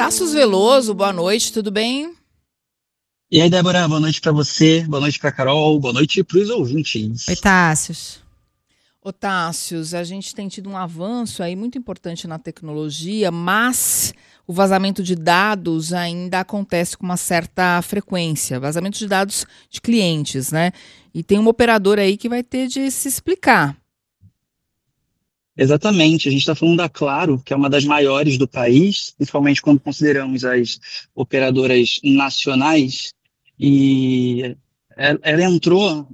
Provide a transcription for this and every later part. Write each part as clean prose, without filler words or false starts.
Tassius Veloso, boa noite, tudo bem? E aí, Débora, boa noite para você, boa noite para Carol, boa noite para os Oi, ouvintes. Tássius. Ô Tassius, a gente tem tido um avanço aí muito importante na tecnologia, mas o vazamento de dados ainda acontece com uma certa frequência, vazamento de dados de clientes, né? E tem uma operadora aí que vai ter de se explicar. Exatamente, a gente está falando da Claro, que é uma das maiores do país, principalmente quando consideramos as operadoras nacionais, e ela entrou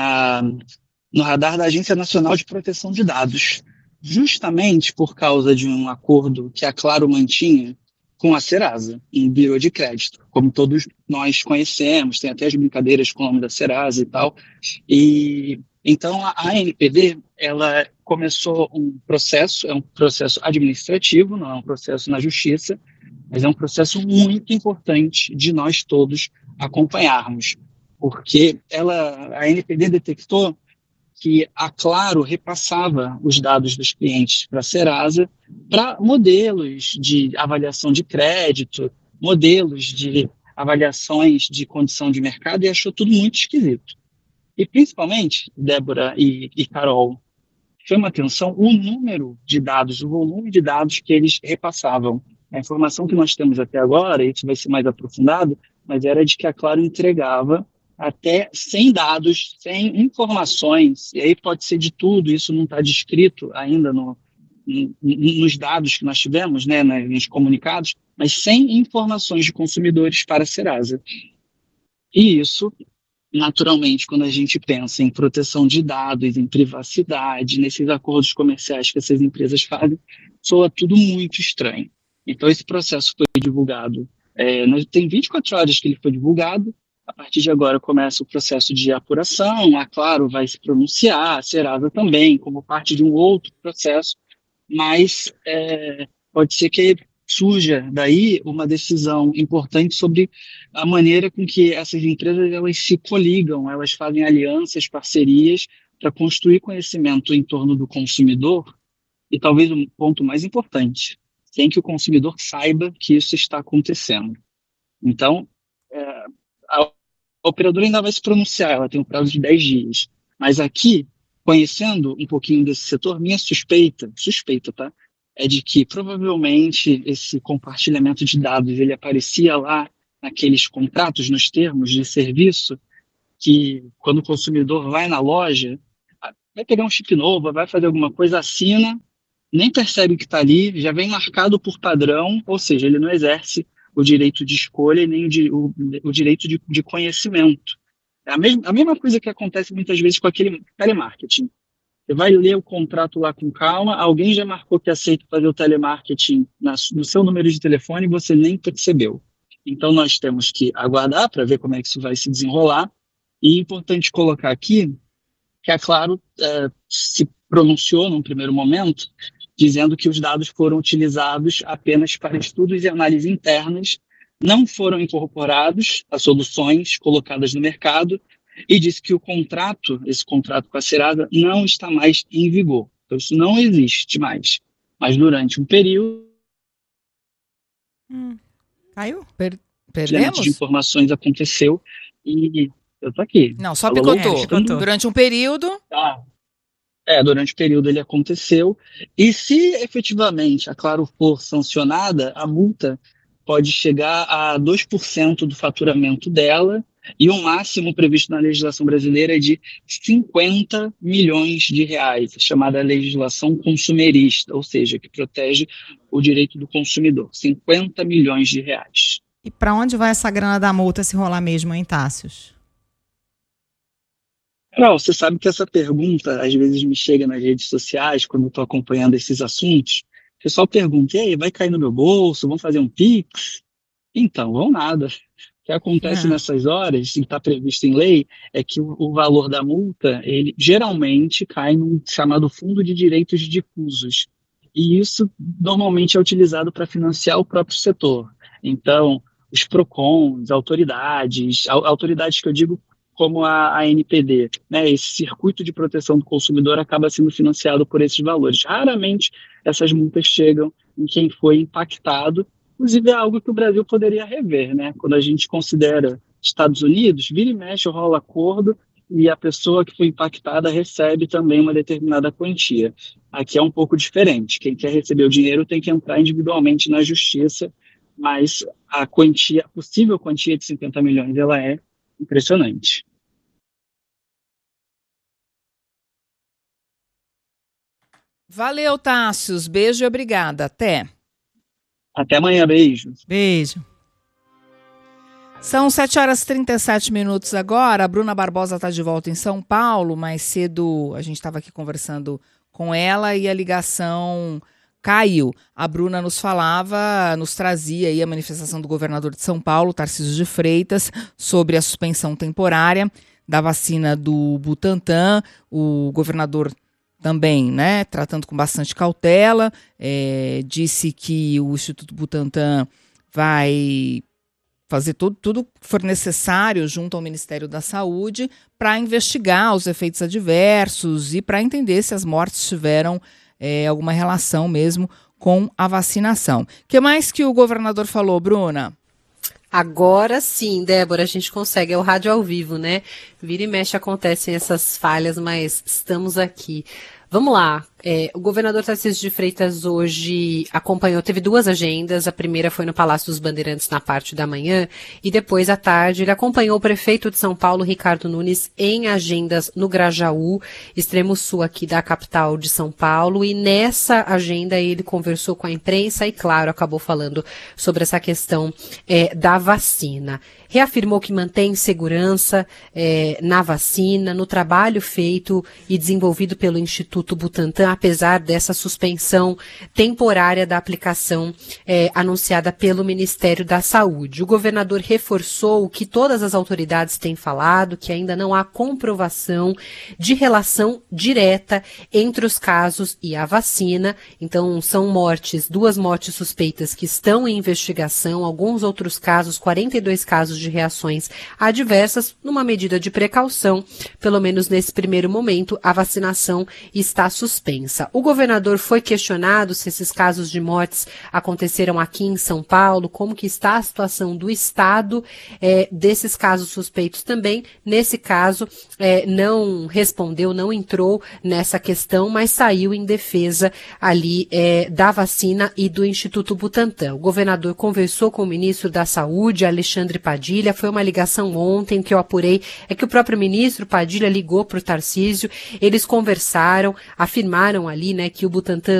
no radar da Agência Nacional de Proteção de Dados, justamente por causa de um acordo que a Claro mantinha com a Serasa, um bureau de crédito, como todos nós conhecemos, tem até as brincadeiras com o nome da Serasa e tal. E então a ANPD, ela começou um processo, é um processo administrativo, não é um processo na justiça, mas é um processo muito importante de nós todos acompanharmos, porque a ANPD detectou que a Claro repassava os dados dos clientes para a Serasa para modelos de avaliação de crédito, modelos de avaliações de condição de mercado, e achou tudo muito esquisito. E principalmente, Débora e Carol, chama atenção o número de dados, o volume de dados que eles repassavam. A informação que nós temos até agora, isso vai ser mais aprofundado, mas era de que a Claro entregava até 100 dados, 100 informações, e aí pode ser de tudo, isso não está descrito ainda nos dados que nós tivemos, né, nos comunicados, mas 100 informações de consumidores para a Serasa. E isso, naturalmente, quando a gente pensa em proteção de dados, em privacidade, nesses acordos comerciais que essas empresas fazem, soa tudo muito estranho. Então, esse processo foi divulgado, tem 24 horas que ele foi divulgado. A partir de agora começa o processo de apuração, a Claro vai se pronunciar, a Serasa também, como parte de um outro processo, mas pode ser que surja daí uma decisão importante sobre a maneira com que essas empresas elas se coligam, elas fazem alianças, parcerias para construir conhecimento em torno do consumidor e talvez um ponto mais importante, sem que o consumidor saiba que isso está acontecendo. Então, a operadora ainda vai se pronunciar, ela tem um prazo de 10 dias. Mas aqui, conhecendo um pouquinho desse setor, minha suspeita, tá? É de que provavelmente esse compartilhamento de dados, ele aparecia lá naqueles contratos, nos termos de serviço, que quando o consumidor vai na loja, vai pegar um chip novo, vai fazer alguma coisa, assina, nem percebe que está ali, já vem marcado por padrão, ou seja, ele não exerce o direito de escolha e nem o direito de conhecimento. É a mesma coisa que acontece muitas vezes com aquele telemarketing. Você vai ler o contrato lá com calma, alguém já marcou que aceita fazer o telemarketing no seu número de telefone e você nem percebeu. Então, nós temos que aguardar para ver como é que isso vai se desenrolar. E é importante colocar aqui que a Claro se pronunciou num primeiro momento, dizendo que os dados foram utilizados apenas para estudos e análises internas, não foram incorporados a soluções colocadas no mercado, e disse que esse contrato com a Serasa, não está mais em vigor. Então, isso não existe mais. Mas durante um período, Caiu? de Perdemos? informações aconteceu e eu estou aqui. Não, só Alô, picotou. Picotou. Durante um período, tá. Durante o período ele aconteceu, e se efetivamente a Claro for sancionada, a multa pode chegar a 2% do faturamento dela, e o máximo previsto na legislação brasileira é de 50 milhões de reais, chamada legislação consumerista, ou seja, que protege o direito do consumidor, 50 milhões de reais. E para onde vai essa grana da multa se rolar mesmo, hein, Tássius? Carol, você sabe que essa pergunta às vezes me chega nas redes sociais quando eu estou acompanhando esses assuntos. O pessoal pergunta: e aí, vai cair no meu bolso? Vão fazer um Pix? Então, vão nada. O que acontece nessas horas, e está previsto em lei, é que o valor da multa, ele geralmente cai num chamado Fundo de Direitos Difusos. E isso normalmente é utilizado para financiar o próprio setor. Então, os PROCONs, autoridades que eu digo como a ANPD, né, esse circuito de proteção do consumidor acaba sendo financiado por esses valores. Raramente essas multas chegam em quem foi impactado, Inclusive, é algo que o Brasil poderia rever, né? Quando a gente considera Estados Unidos, vira e mexe, rola acordo e a pessoa que foi impactada recebe também uma determinada quantia. Aqui é um pouco diferente. Quem quer receber o dinheiro tem que entrar individualmente na justiça, mas a quantia, a possível quantia de 50 milhões, ela é impressionante. Valeu, Tássios. Beijo e obrigada. Até. Até amanhã, beijo. Beijo. São 7h37 agora. A Bruna Barbosa está de volta em São Paulo. Mais cedo a gente estava aqui conversando com ela e a ligação caiu. A Bruna nos trazia aí a manifestação do governador de São Paulo, Tarcísio de Freitas, sobre a suspensão temporária da vacina do Butantan. O governador também, né, tratando com bastante cautela, disse que o Instituto Butantan vai fazer tudo que for necessário junto ao Ministério da Saúde para investigar os efeitos adversos e para entender se as mortes tiveram alguma relação mesmo com a vacinação. O que mais que o governador falou, Bruna? Agora sim, Débora, a gente consegue, é o rádio ao vivo, né? Vira e mexe acontecem essas falhas, mas estamos aqui. Vamos lá, o governador Tarcísio de Freitas hoje teve duas agendas, a primeira foi no Palácio dos Bandeirantes na parte da manhã e depois à tarde ele acompanhou o prefeito de São Paulo, Ricardo Nunes, em agendas no Grajaú, extremo sul aqui da capital de São Paulo, e nessa agenda ele conversou com a imprensa e, claro, acabou falando sobre essa questão da vacina. Reafirmou que mantém segurança na vacina, no trabalho feito e desenvolvido pelo Instituto Butantan, apesar dessa suspensão temporária da aplicação anunciada pelo Ministério da Saúde. O governador reforçou o que todas as autoridades têm falado, que ainda não há comprovação de relação direta entre os casos e a vacina. Então, são duas mortes suspeitas que estão em investigação, alguns outros casos, 42 casos de reações adversas, numa medida de precaução. Pelo menos nesse primeiro momento, a vacinação está suspensa. O governador foi questionado se esses casos de mortes aconteceram aqui em São Paulo, como que está a situação do estado desses casos suspeitos também. Nesse caso, não respondeu, não entrou nessa questão, mas saiu em defesa ali da vacina e do Instituto Butantan. O governador conversou com o ministro da Saúde, Alexandre Padilha. Foi uma ligação ontem, o que eu apurei é que o próprio ministro Padilha ligou para o Tarcísio, eles conversaram, afirmaram ali, né, que o Butantan